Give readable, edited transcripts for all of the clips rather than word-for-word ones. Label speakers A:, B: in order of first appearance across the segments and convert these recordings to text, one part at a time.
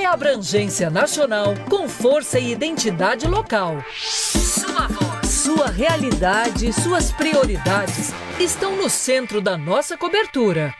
A: É abrangência nacional com força e identidade local. Sua voz, sua realidade, suas prioridades estão no centro da nossa cobertura.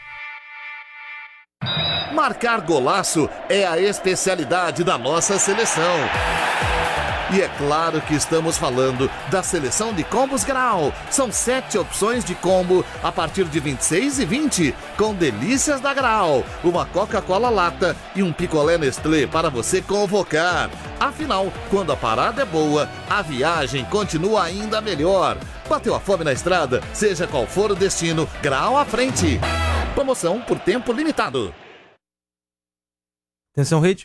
B: Marcar golaço é a especialidade da nossa seleção. E é claro que estamos falando da seleção de combos Grau. São 7 opções de combo a partir de R$ 26,20, com delícias da Grau, uma Coca-Cola lata e um picolé Nestlé para você convocar. Afinal, quando a parada é boa, a viagem continua ainda melhor. Bateu a fome na estrada? Seja qual for o destino, Grau à frente. Promoção por tempo limitado.
C: Atenção, rede.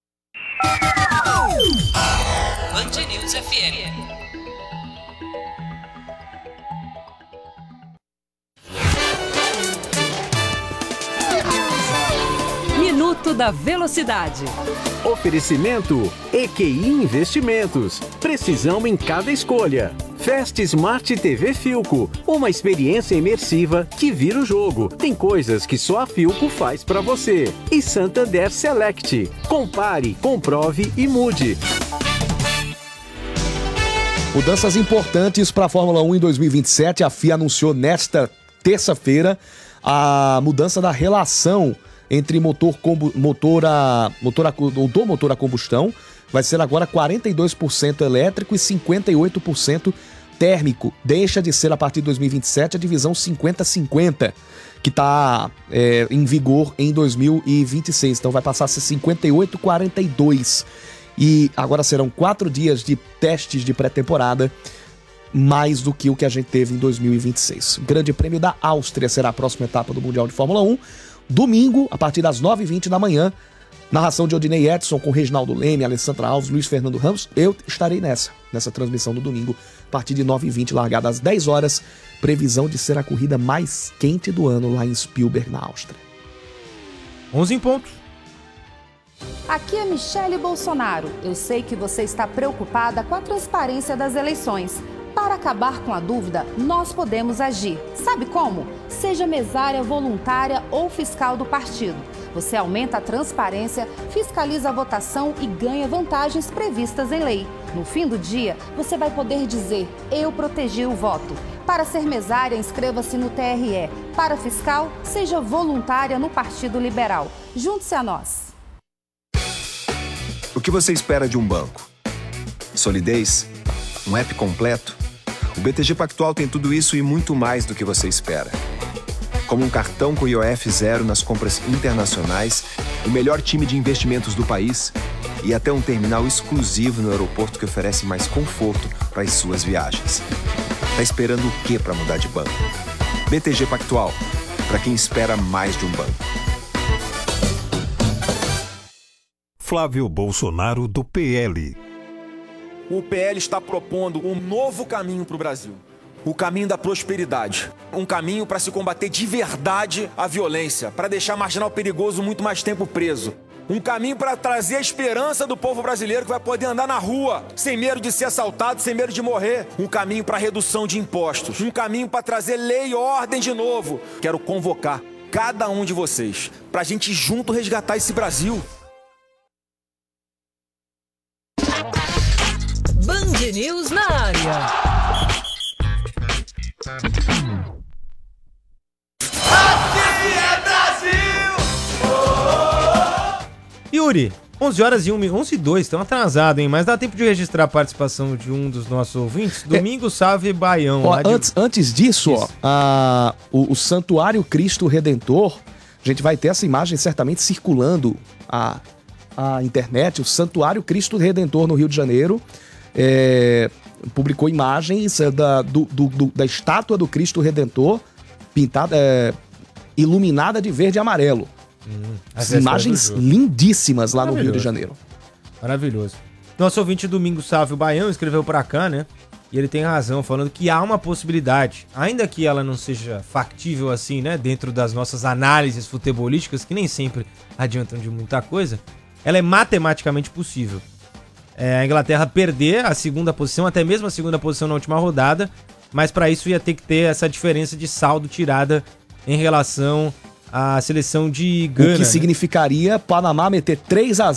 A: Band News FM. Minuto da Velocidade.
D: Oferecimento EQI Investimentos. Precisão em cada escolha. Fast Smart TV Philco. Uma experiência imersiva que vira o jogo. Tem coisas que só a Philco faz pra você. E Santander Select. Compare, comprove e mude.
E: Mudanças importantes para a Fórmula 1 em 2027. A FIA anunciou nesta terça-feira a mudança da relação entre motor a combustão. Vai ser agora 42% elétrico e 58% térmico. Deixa de ser, a partir de 2027, a divisão 50-50, que está em vigor em 2026. Então vai passar a ser 58-42. E agora serão 4 dias de testes de pré-temporada, mais do que o que a gente teve em 2026. O Grande Prêmio da Áustria será a próxima etapa do Mundial de Fórmula 1. Domingo, a partir das 9h20 da manhã, narração de Odinei Edson com Reginaldo Leme, Alessandra Alves, Luiz Fernando Ramos. Eu estarei nessa transmissão do domingo, a partir de 9h20, largada às 10 horas. Previsão de ser a corrida mais quente do ano lá em Spielberg, na Áustria.
C: 11 em ponto.
F: Aqui é Michele Bolsonaro. Eu sei que você está preocupada com a transparência das eleições. Para acabar com a dúvida, nós podemos agir. Sabe como? Seja mesária, voluntária ou fiscal do partido. Você aumenta a transparência, fiscaliza a votação e ganha vantagens previstas em lei. No fim do dia, você vai poder dizer: eu protegi o voto. Para ser mesária, inscreva-se no TRE. Para fiscal, seja voluntária no Partido Liberal. Junte-se a nós.
G: O que você espera de um banco? Solidez? Um app completo? O BTG Pactual tem tudo isso e muito mais do que você espera. Como um cartão com IOF zero nas compras internacionais, o melhor time de investimentos do país e até um terminal exclusivo no aeroporto que oferece mais conforto para as suas viagens. Tá esperando o quê para mudar de banco? BTG Pactual, para quem espera mais de um banco.
H: Flávio Bolsonaro, do PL.
I: O PL está propondo um novo caminho para o Brasil. O caminho da prosperidade. Um caminho para se combater de verdade a violência, para deixar marginal perigoso muito mais tempo preso. Um caminho para trazer a esperança do povo brasileiro que vai poder andar na rua, sem medo de ser assaltado, sem medo de morrer. Um caminho para redução de impostos. Um caminho para trazer lei e ordem de novo. Quero convocar cada um de vocês para a gente junto resgatar esse Brasil.
A: Band News na área.
J: Aqui é Brasil!
C: Yuri, 11h02, estão atrasados, hein? Mas dá tempo de registrar a participação de um dos nossos ouvintes, Domingos Sávio Baião.
E: Antes disso, o Santuário Cristo Redentor, a gente vai ter essa imagem certamente circulando a internet, o Santuário Cristo Redentor no Rio de Janeiro, publicou imagens da estátua do Cristo Redentor pintada, iluminada de verde e amarelo. As imagens lindíssimas lá no Rio de Janeiro.
C: Maravilhoso. Nosso ouvinte Domingos Sávio Baião escreveu pra cá, né? E ele tem razão, falando que há uma possibilidade, ainda que ela não seja factível assim, né? Dentro das nossas análises futebolísticas, que nem sempre adiantam de muita coisa, ela é matematicamente possível. A Inglaterra perder a segunda posição, até mesmo a segunda posição na última rodada, mas para isso ia ter que ter essa diferença de saldo tirada em relação à seleção de Gana.
E: O que significaria Panamá meter 3-0